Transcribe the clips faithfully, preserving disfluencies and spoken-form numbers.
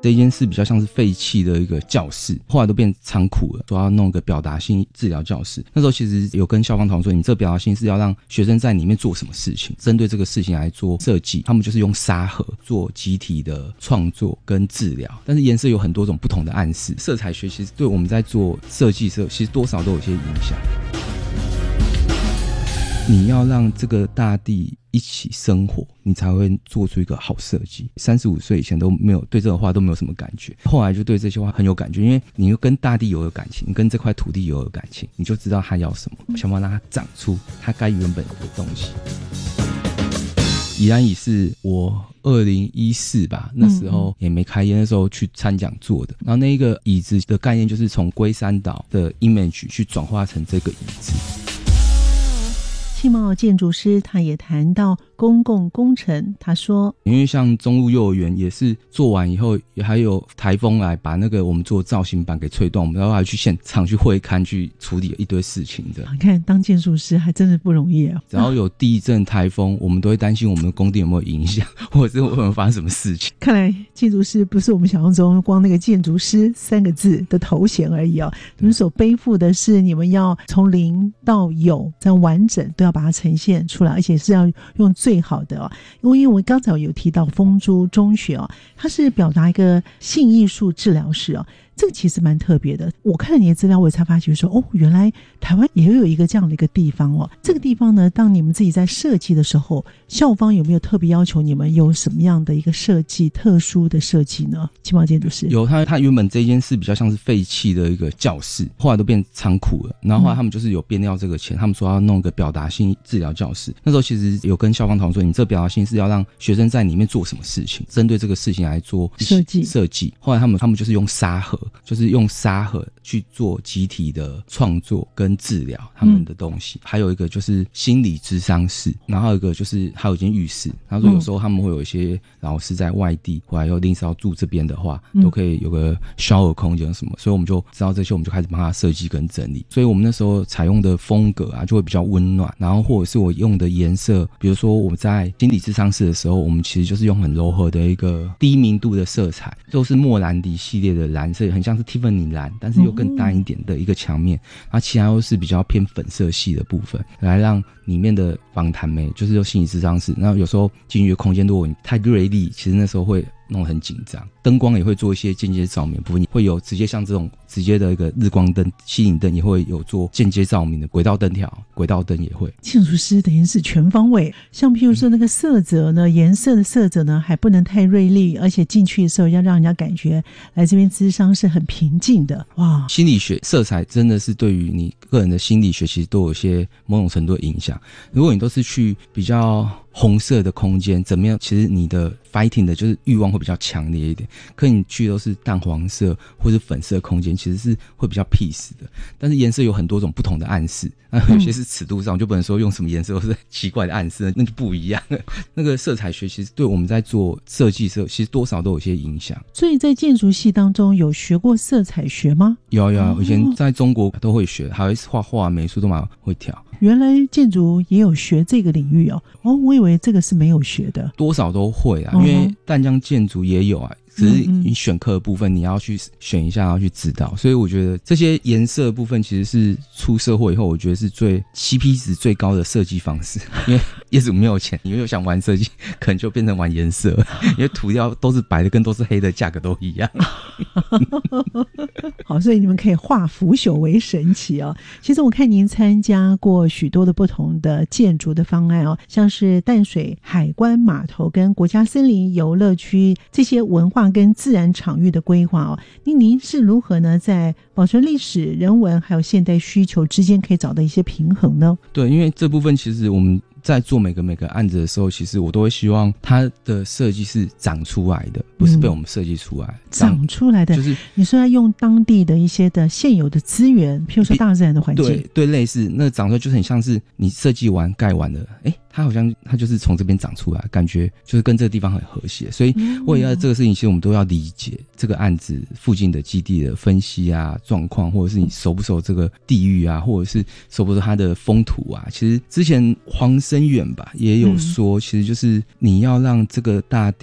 这间是比较像是废弃的一个教室，后来都变仓库了，说要弄个表达性治疗教室。那时候其实有跟校方讨论说，你这个表达性是要让学生在里面做什么事情，针对这个事情来做设计。他们就是用沙盒做集体的创作跟治疗，但是颜色有很多种不同的暗示。色彩学其实对我们在做设计的时候，其实多少都有些影响。你要让这个大地一起生活，你才会做出一个好设计。三十五岁以前都没有对这个话都没有什么感觉，后来就对这些话很有感觉，因为你又跟大地有了感情，你跟这块土地有了感情，你就知道它要什么，想办法让它长出它该原本的东西。宜兰椅是我二零一四吧，那时候也没开业，那时候去参讲做的。然后那一个椅子的概念就是从龟山岛的 image 去转化成这个椅子。 庆茂建筑师他也谈到公共工程，他说因为像中路幼儿园也是做完以后也还有台风来把那个我们做造型板给吹断，我们然后还去现场去会勘去处理一堆事情的。 你看当建筑师还真的不容易啊！ 只要有地震台风，我们都会担心我们的工地有没有影响，或者是会不会发生什么事情。 看来建筑师不是我们想象中光那个建筑师三个字的头衔而已啊，你们所背负的是你们要从零到有这样完整都要把它呈现出来，而且是要用最好的哦。因为我刚才有提到丰珠中学哦，它是表达一个性艺术治疗室哦，这个其实蛮特别的。我看了你的资料，我才发觉说，哦，原来台湾也有一个这样的一个地方哦。这个地方呢，当你们自己在设计的时候，校方有没有特别要求你们有什么样的一个设计，特殊的设计呢？庆茂建筑师有，他他原本这间是比较像是废弃的一个教室，后来都变仓库了。然后后来他们就是有变掉这个钱，他们说要弄个表达性治疗教室。那时候其实有跟校方讨论说，你这个表达性是要让学生在里面做什么事情，针对这个事情来做设计设计。后来他们他们就是用沙盒。就是用沙盒去做集体的创作跟治疗他们的东西、嗯、还有一个就是心理咨商室，然后还有一个就是还有一间浴室。他说有时候他们会有一些老师在外地回来又临时要住这边的话、嗯、都可以有个 shower 空间什么，所以我们就知道这些，我们就开始帮他设计跟整理。所以我们那时候采用的风格啊就会比较温暖，然后或者是我用的颜色，比如说我们在心理咨商室的时候，我们其实就是用很柔和的一个低明度的色彩，都是莫兰迪系列的蓝色，很像是 Tiffany 蓝，但是又更淡一点的一个墙面，然后其他都是比较偏粉色系的部分，来让里面的访谈美就是有心理咨商室。然后有时候进去的空间如果你太锐利，其实那时候会弄得很紧张。灯光也会做一些间接照明部分，会有直接像这种直接的一个日光灯、吸引灯，也会有做间接照明的轨道灯条，轨道灯也会。 建筑师等于是全方位，像譬如说那个色泽呢，颜色的色泽呢还不能太锐利，而且进去的时候要让人家感觉来这边咨商是很平静的。哇， 心理学色彩真的是对于你个人的心理学其实都有一些某种程度的影响。如果你都是去比较红色的空间怎么样，其实你的 fighting 的就是欲望会比较强烈一点。可你去都是淡黄色或是粉色空间，其实是会比较 peace 的。但是颜色有很多种不同的暗示，那有些是尺度上、嗯、就不能说用什么颜色或是奇怪的暗示，那就不一样了。那个色彩学其实对我们在做设计的时候其实多少都有些影响。 所以在建筑系当中有学过色彩学吗？ 有有、哦、以前在中国都会学，还会画画美术都蛮会跳。 原来建筑也有学这个领域哦。哦，我以为这个是没有学的。 多少都会啊，因为淡江建筑也有啊，只是你选课的部分你要去选一下，要去知道。所以我觉得这些颜色的部分其实是出社会以后我觉得是最 C P 值最高的设计方式。因为业主没有钱，你又想玩设计，可能就变成玩颜色，因为涂料都是白的跟都是黑的价格都一样。 好，所以你们可以化腐朽为神奇哦。其实我看您参加过许多的不同的建筑的方案哦，像是淡水海关码头跟国家森林游乐区这些文化跟自然场域的规划哦，您您是如何呢在保存历史、人文还有现代需求之间可以找到一些平衡呢？ 对，因为这部分其实我们在做每个每个案子的时候，其实我都会希望它的设计是长出来的，不是被我们设计出来、嗯、 长出来的， 就是你说要用当地的一些的现有的资源，譬如说大自然的环境， 对对，类似那长出来就是很像是你设计完盖完了，诶它好像它就是从这边长出来，感觉就是跟这个地方很和谐。所以为了这个事情，其实我们都要理解这个案子附近的基地的分析啊、状况，或者是你熟不熟这个地域啊，或者是熟不熟它的风土啊。其实之前黄生远吧也有说，其实就是你要让这个大地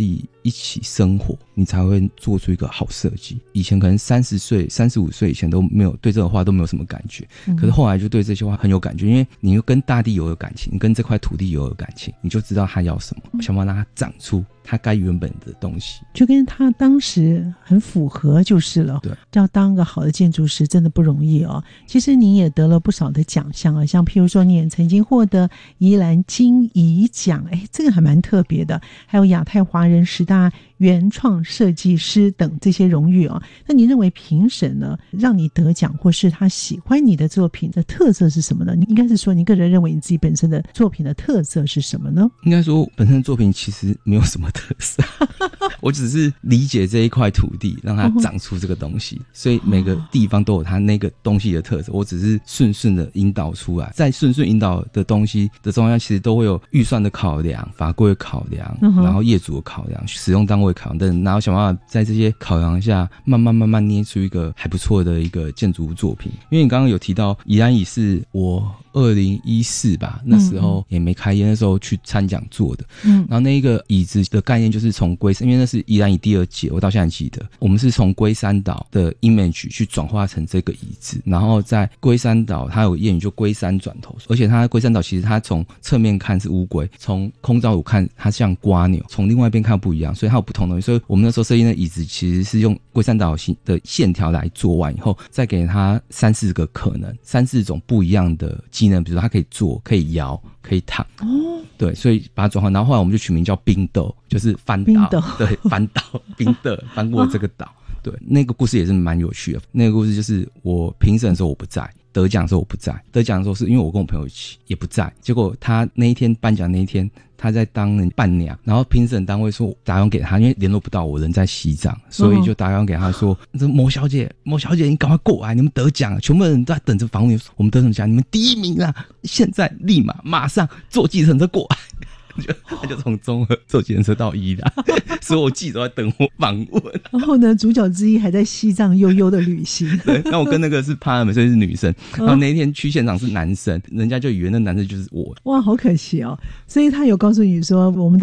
一起生活，你才会做出一个好设计。以前可能三十岁、三十五岁以前都没有对这个话都没有什么感觉，嗯、可是后来就对这些话很有感觉，因为你又跟大地有了感情，你跟这块土地有了感情，你就知道他要什么，想办法让它长出他该原本的东西， 就跟他当时很符合就是了。 对， 要当个好的建筑师真的不容易哦。其实你也得了不少的奖项啊，像譬如说你也曾经获得宜兰金怡奖，哎，这个还蛮特别的，还有亚太华人十大原创设计师等这些荣誉啊。那你认为评审呢让你得奖，或是他喜欢你的作品的特色是什么呢？你应该是说你个人认为你自己本身的作品的特色是什么呢？ 应该说本身的作品其实没有什么特色我只是理解这一块土地让它长出这个东西、哦、所以每个地方都有它那个东西的特色，我只是顺顺的引导出来，在顺顺引导的东西的中央其实都会有预算的考量、法规的考量、嗯、然后业主的考量、使用单位考量等，然后想办法在这些考量下慢慢慢慢捏出一个还不错的一个建筑物作品。因为你刚刚有提到宜兰椅是我二零一四吧，那时候也没开业，那时候去参讲做的。嗯，然后那一个椅子的概念就是从龟山，因为那是宜兰椅第二届，我到现在记得，我们是从龟山岛的 image 去转化成这个椅子，然后在龟山岛它有谚语就龟山转头，而且它龟山岛其实它从侧面看是乌龟，从空照图看它像蝸牛，从另外一边看不一样，所以它有不同的东西。所以我们那时候设计的椅子其实是用龟山岛的线条来做完以后，再给它三四个可能，三四种不一样的机能，比如说它可以坐、可以摇、可以躺。哦，对，所以把它转换，然后后来我们就取名叫冰豆，就是翻岛，对，翻岛，冰豆翻过这个岛。哦，对，那个故事也是蛮有趣的。那个故事就是我评审的时候我不在，得奖的时候我不在，得奖的时候是因为我跟我朋友一起也不在，结果他那一天颁奖那一天他在当伴娘，然后评审单位说打电话给他，因为联络不到我，人在西藏，所以就打电话给他说，这某小姐某小姐你赶快过来，你们得奖了，全部人都在等着访问，我们得什么奖，你们第一名啦，现在立马马上坐计程车过来。就他就从中和坐计程车到宜兰，所有记者都在等我访问。 然后呢，主角之一还在西藏悠悠的旅行。 对，那我跟那个是帕美，所以是女生。然后那一天去现场是男生，人家就以为那男生就是我。 哇，好可惜哦！所以他有告诉你说，我们的